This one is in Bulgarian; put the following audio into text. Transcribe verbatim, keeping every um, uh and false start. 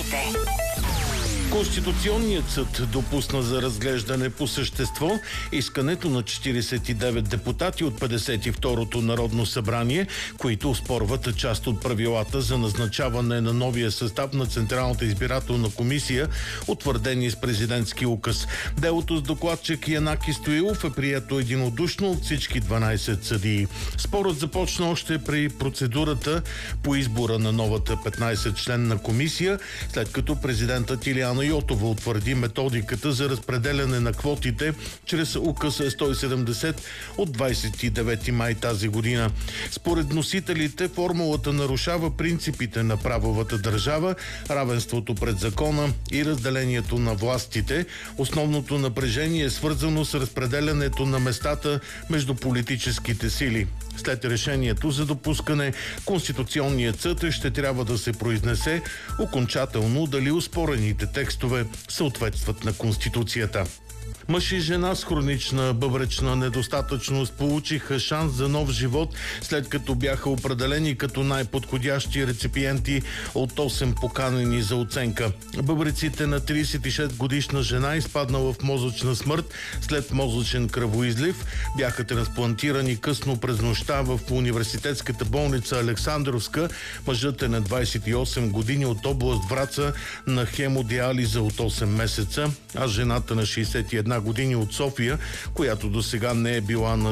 новините. Конституционният съд допусна за разглеждане по същество искането на четиридесет и девет депутати от петдесет и второто Народно събрание, които оспорват част от правилата за назначаване на новия състав на Централната избирателна комисия, утвърдени с президентски указ. Делото с докладчик Янаки Стоилов е прието единодушно от всички дванадесет съдии. Спорът започна още при процедурата по избора на новата петнадесет-членна комисия, след като президентът Илияна Йотова утвърди методиката за разпределяне на квотите чрез указ сто и седемдесет от двадесет и девети май тази година. Според носителите, формулата нарушава принципите на правовата държава, равенството пред закона и разделението на властите. Основното напрежение е свързано с разпределянето на местата между политическите сили. След решението за допускане, Конституционният съд ще трябва да се произнесе окончателно дали оспорените текстове съответстват на Конституцията. Мъж и жена с хронична бъбречна недостатъчност получиха шанс за нов живот, след като бяха определени като най-подходящи реципиенти от осем поканени за оценка. Бъбреците на тридесет и шест годишна жена, изпаднала в мозъчна смърт след мозъчен кръвоизлив, бяха трансплантирани късно през нощта в университетската болница Александровска. Мъжът е на двадесет и осем години, от област Враца, на хемодиализа от осем месеца, а жената на шейсет и една години от София, която досега не е била на